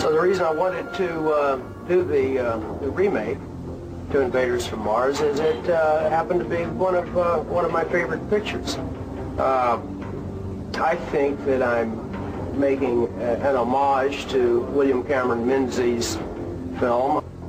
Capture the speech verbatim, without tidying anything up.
So the reason I wanted to uh, do the, uh, the remake to Invaders from Mars is it uh, happened to be one of uh, one of my favorite pictures. Uh, I think that I'm making a, an homage to William Cameron Menzies' film.